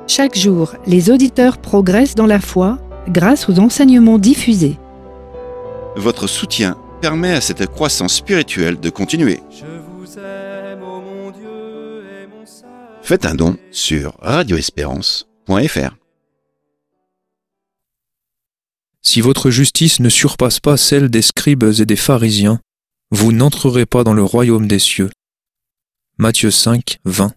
Chaque jour, les auditeurs progressent dans la foi grâce aux enseignements diffusés. Votre soutien permet à cette croissance spirituelle de continuer. Faites un don sur radioespérance.fr. Si votre justice ne surpasse pas celle des scribes et des pharisiens, vous n'entrerez pas dans le royaume des cieux. Matthieu 5, 20.